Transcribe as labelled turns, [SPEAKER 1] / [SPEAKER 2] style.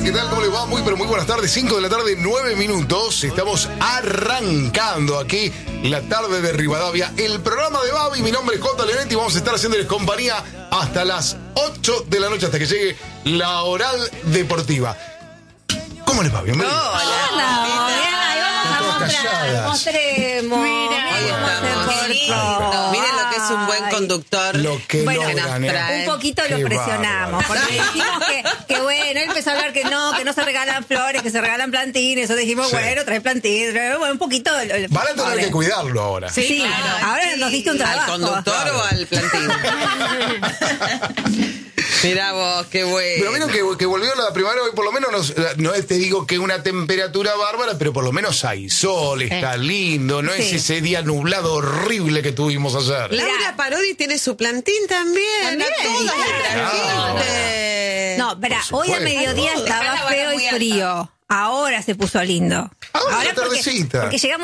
[SPEAKER 1] ¿qué tal? ¿Cómo les va? Muy, pero muy buenas tardes. 5 de la tarde, 9 minutos. Estamos arrancando aquí la tarde de Rivadavia. El programa de Babi, mi nombre es J. Leonetti y vamos a estar haciéndoles compañía hasta las 8 de la noche, hasta que llegue la Oral Deportiva. ¿Cómo les va? Bienvenidos.
[SPEAKER 2] Mostremos.
[SPEAKER 3] Miren lo que es un buen conductor.
[SPEAKER 1] Lo que logran,
[SPEAKER 2] un poquito lo presionamos, porque dijimos que bueno, él empezó a hablar que no se regalan flores, que se regalan plantines. Nosotros dijimos, bueno, trae plantines, bueno, un poquito.
[SPEAKER 1] Van a tener que cuidarlo ahora.
[SPEAKER 2] Sí, claro. Ahora nos diste un trabajo.
[SPEAKER 3] ¿Al conductor o al plantín? Mirá vos, qué bueno.
[SPEAKER 1] Pero vieron que volvió la primavera, hoy por lo menos no te digo que una temperatura bárbara, pero por lo menos hay sol, está lindo, no es ese día nublado horrible que tuvimos ayer.
[SPEAKER 3] Laura Parodi tiene su plantín también.
[SPEAKER 2] No, verá, hoy a mediodía estaba feo y frío. Ahora se puso lindo.
[SPEAKER 1] Ahora la tardecita.
[SPEAKER 2] Porque llegamos